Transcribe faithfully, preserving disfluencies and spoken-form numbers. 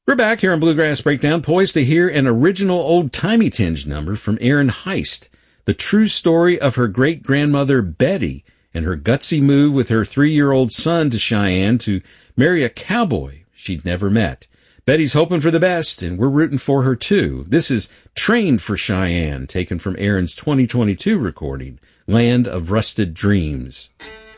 We're back here on Bluegrass Breakdown, poised to hear an original old-timey tinge number from Erin Heist, the true story of her great-grandmother Betty and her gutsy move with her three-year-old son to Cheyenne to marry a cowboy she'd never met. Betty's hoping for the best, and we're rooting for her, too. This is Trained for Cheyenne, taken from Erin's twenty twenty-two recording, Land of Rusted Dreams.